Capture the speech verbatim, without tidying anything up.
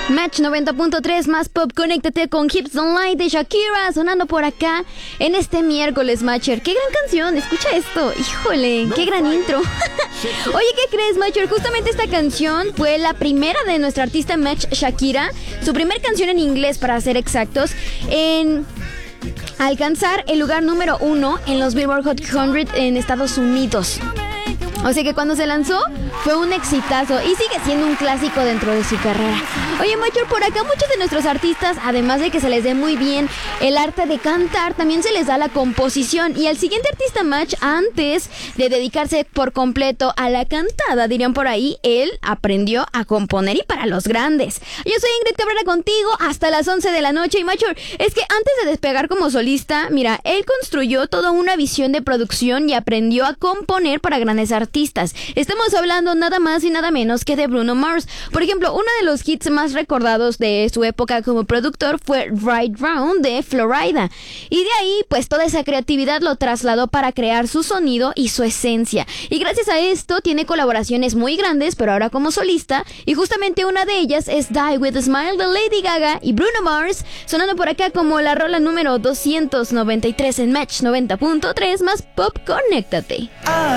Match noventa punto tres más pop, conéctate con Hips Don't Lie de Shakira sonando por acá en este miércoles, Matcher. ¡Qué gran canción! Escucha esto, híjole, qué gran intro. Oye, ¿qué crees, Matcher? Justamente esta canción fue la primera de nuestra artista Match, Shakira, su primer canción en inglés para ser exactos, en alcanzar el lugar número uno en los Billboard Hot cien en Estados Unidos. O sea que cuando se lanzó fue un exitazo y sigue siendo un clásico dentro de su carrera. Oye, Macho, por acá muchos de nuestros artistas, además de que se les dé muy bien el arte de cantar, también se les da la composición. Y el siguiente artista, Match, antes de dedicarse por completo a la cantada, dirían por ahí, él aprendió a componer y para los grandes. Yo soy Ingrid Cabrera contigo hasta las once de la noche. Y Macho, es que antes de despegar como solista, mira, él construyó toda una visión de producción y aprendió a componer para grandes artistas. Artistas. Estamos hablando nada más y nada menos que de Bruno Mars. Por ejemplo, uno de los hits más recordados de su época como productor fue Right Round de Florida. Y de ahí, pues toda esa creatividad lo trasladó para crear su sonido y su esencia. Y gracias a esto tiene colaboraciones muy grandes, pero ahora como solista. Y justamente una de ellas es Die With a Smile de Lady Gaga y Bruno Mars, sonando por acá como la rola número doscientos noventa y tres en Match noventa punto tres más pop, conéctate.